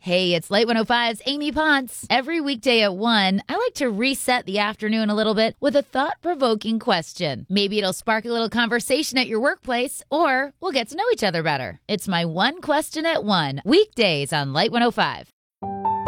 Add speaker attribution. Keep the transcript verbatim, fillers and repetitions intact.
Speaker 1: Hey, it's Light one oh five's Amy Ponce. Every weekday at one, I like to reset the afternoon a little bit with a thought-provoking question. Maybe it'll spark a little conversation at your workplace, or we'll get to know each other better. It's my one question at one, weekdays on Light one oh five.